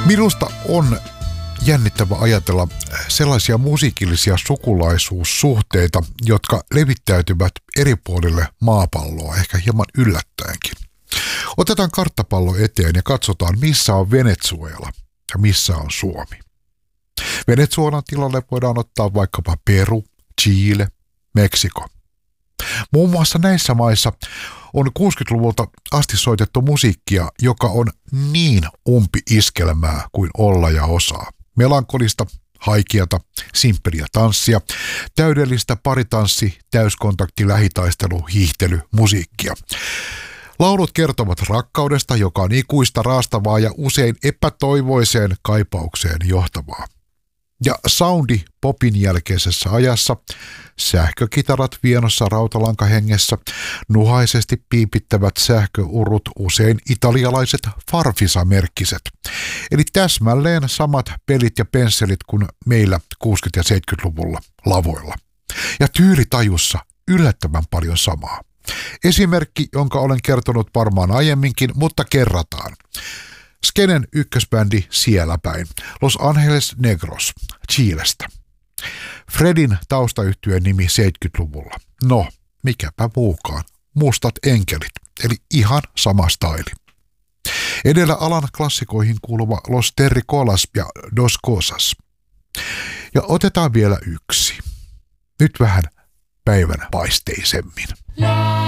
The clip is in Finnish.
Minusta on jännittävä ajatella sellaisia musiikillisia sukulaisuussuhteita, jotka levittäytyvät eri puolille maapalloa, ehkä hieman yllättäenkin. Otetaan karttapallo eteen ja katsotaan, missä on Venezuela ja missä on Suomi. Venezuelan tilalle voidaan ottaa vaikkapa Peru, Chile, Meksiko. Muun muassa näissä maissa on 60-luvulta asti soitettu musiikkia, joka on niin umpi-iskelmää kuin olla ja osaa. Melankolista, haikeata, simppeliä tanssia, täydellistä paritanssi, täyskontakti, lähitaistelu, hiihtely, musiikkia. Laulut kertovat rakkaudesta, joka on ikuista, raastavaa ja usein epätoivoiseen kaipaukseen johtavaa. Ja soundi popin jälkeisessä ajassa, sähkökitarat vienossa rautalankahengessä, nuhaisesti piipittävät sähköurut, usein italialaiset Farfisa-merkkiset. Eli täsmälleen samat pelit ja pensselit kuin meillä 60- ja 70-luvulla lavoilla. Ja tyylitajussa yllättävän paljon samaa. Esimerkki, jonka olen kertonut varmaan aiemminkin, mutta kerrataan. Skenen ykkösbändi siellä päin, Los Angeles Negros, Chilestä. Fredin taustayhtyeen nimi 70-luvulla. No, mikäpä muukaan. Mustat enkelit, eli ihan sama staili. Edellä alan klassikoihin kuuluva Los Terricolas ja Dos Cosas. Ja otetaan vielä yksi. Nyt vähän päivän paisteisemmin.